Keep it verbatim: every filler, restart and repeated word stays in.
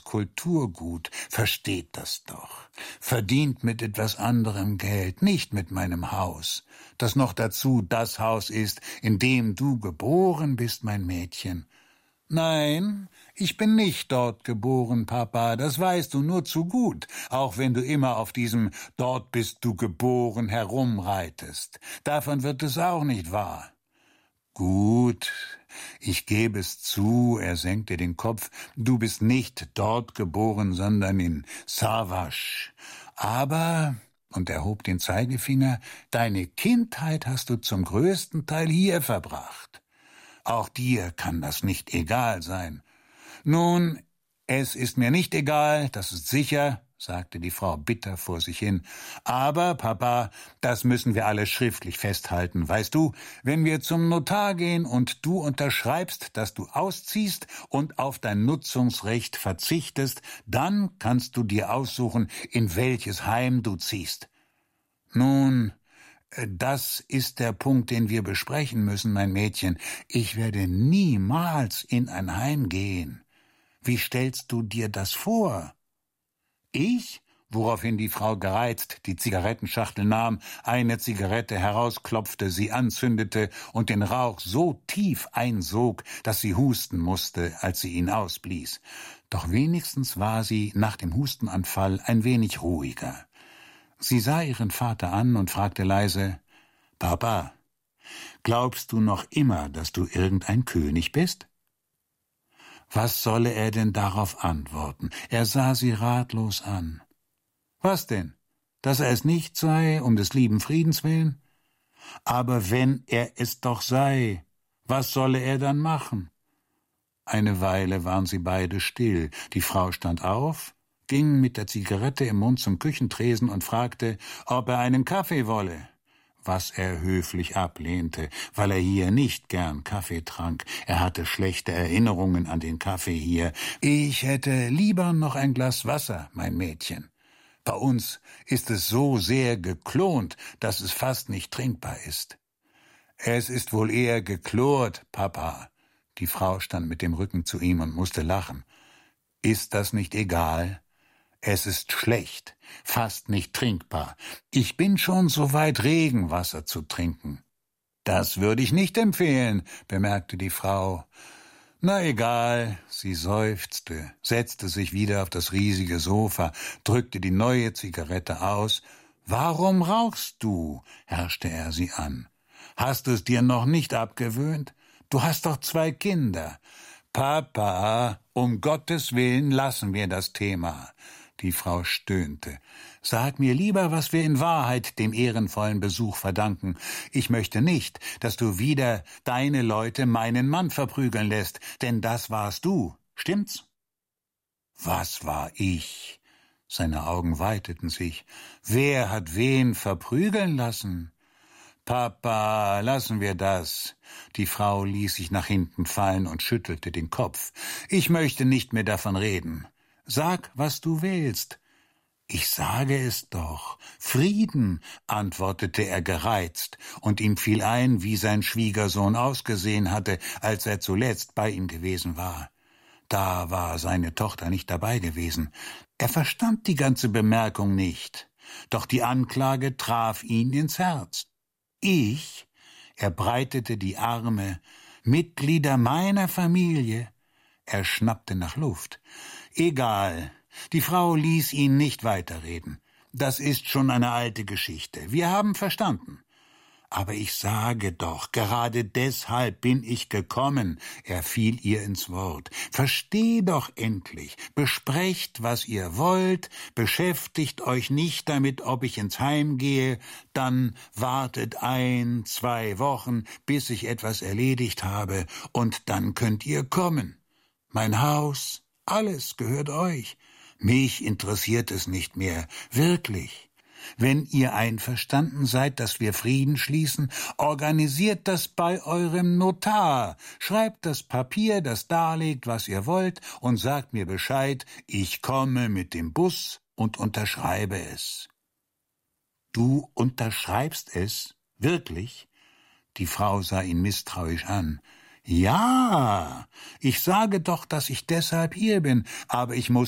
Kulturgut, versteht das doch. Verdient mit etwas anderem Geld, nicht mit meinem Haus, das noch dazu das Haus ist, in dem du geboren bist, mein Mädchen. Nein, ich bin nicht dort geboren, Papa, das weißt du nur zu gut, auch wenn du immer auf diesem »Dort bist du geboren« herumreitest. Davon wird es auch nicht wahr. Gut, ich gebe es zu, er senkte den Kopf, du bist nicht dort geboren, sondern in Savasch. Aber, und er hob den Zeigefinger, deine Kindheit hast du zum größten Teil hier verbracht. Auch dir kann das nicht egal sein. Nun, es ist mir nicht egal, das ist sicher, sagte die Frau bitter vor sich hin. Aber, Papa, das müssen wir alle schriftlich festhalten. Weißt du, wenn wir zum Notar gehen und du unterschreibst, dass du ausziehst und auf dein Nutzungsrecht verzichtest, dann kannst du dir aussuchen, in welches Heim du ziehst. Nun, das ist der Punkt, den wir besprechen müssen, mein Mädchen. Ich werde niemals in ein Heim gehen. Wie stellst du dir das vor? Ich? Woraufhin die Frau gereizt die Zigarettenschachtel nahm, eine Zigarette herausklopfte, sie anzündete und den Rauch so tief einsog, dass sie husten musste, als sie ihn ausblies. Doch wenigstens war sie nach dem Hustenanfall ein wenig ruhiger. Sie sah ihren Vater an und fragte leise, »Papa, glaubst du noch immer, dass du irgendein König bist?« Was solle er denn darauf antworten? Er sah sie ratlos an. Was denn? Dass er es nicht sei, um des lieben Friedens willen? Aber wenn er es doch sei, was solle er dann machen? Eine Weile waren sie beide still. Die Frau stand auf, ging mit der Zigarette im Mund zum Küchentresen und fragte, ob er einen Kaffee wolle, was er höflich ablehnte, weil er hier nicht gern Kaffee trank. Er hatte schlechte Erinnerungen an den Kaffee hier. »Ich hätte lieber noch ein Glas Wasser, mein Mädchen. Bei uns ist es so sehr geklont, dass es fast nicht trinkbar ist.« »Es ist wohl eher geklort, Papa.« Die Frau stand mit dem Rücken zu ihm und musste lachen. »Ist das nicht egal? Es ist schlecht, fast nicht trinkbar. Ich bin schon so weit, Regenwasser zu trinken.« »Das würde ich nicht empfehlen«, bemerkte die Frau. »Na egal«, sie seufzte, setzte sich wieder auf das riesige Sofa, drückte die neue Zigarette aus. »Warum rauchst du?«, herrschte er sie an. »Hast du es dir noch nicht abgewöhnt? Du hast doch zwei Kinder.« »Papa, um Gottes Willen lassen wir das Thema.« Die Frau stöhnte. »Sag mir lieber, was wir in Wahrheit dem ehrenvollen Besuch verdanken. Ich möchte nicht, dass du wieder deine Leute meinen Mann verprügeln lässt, denn das warst du. Stimmt's?« »Was war ich?« Seine Augen weiteten sich. »Wer hat wen verprügeln lassen?« »Papa, lassen wir das.« Die Frau ließ sich nach hinten fallen und schüttelte den Kopf. »Ich möchte nicht mehr davon reden. Sag, was du willst.« »Ich sage es doch. Frieden«, antwortete er gereizt, und ihm fiel ein, wie sein Schwiegersohn ausgesehen hatte, als er zuletzt bei ihm gewesen war. Da war seine Tochter nicht dabei gewesen. Er verstand die ganze Bemerkung nicht, doch die Anklage traf ihn ins Herz. »Ich«, er breitete die Arme, »Mitglieder meiner Familie«, er schnappte nach Luft. »Egal«, die Frau ließ ihn nicht weiterreden. »Das ist schon eine alte Geschichte. Wir haben verstanden.« »Aber ich sage doch, gerade deshalb bin ich gekommen«, er fiel ihr ins Wort. »Versteh doch endlich, besprecht, was ihr wollt, beschäftigt euch nicht damit, ob ich ins Heim gehe, dann wartet ein, zwei Wochen, bis ich etwas erledigt habe, und dann könnt ihr kommen. Mein Haus, alles gehört euch. Mich interessiert es nicht mehr, wirklich. Wenn ihr einverstanden seid, dass wir Frieden schließen, organisiert das bei eurem Notar. Schreibt das Papier, das darlegt, was ihr wollt, und sagt mir Bescheid, ich komme mit dem Bus und unterschreibe es.« »Du unterschreibst es? Wirklich?« Die Frau sah ihn misstrauisch an. »Ja, ich sage doch, dass ich deshalb hier bin, aber ich muss